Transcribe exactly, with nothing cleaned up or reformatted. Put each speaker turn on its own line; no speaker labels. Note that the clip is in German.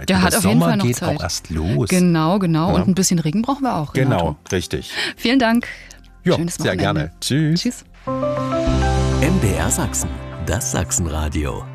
Zeit.
Der
Und
hat
der
auf jeden
Sommer
Fall noch
geht
Zeit.
auch erst los.
Genau, genau.
Ja.
Und ein bisschen Regen brauchen wir auch.
Genau,
Renato.
richtig.
Vielen Dank.
Ja,
Schönes
sehr
Wochenende.
gerne. Tschüss.
Tschüss.
M D R Sachsen, das Sachsenradio.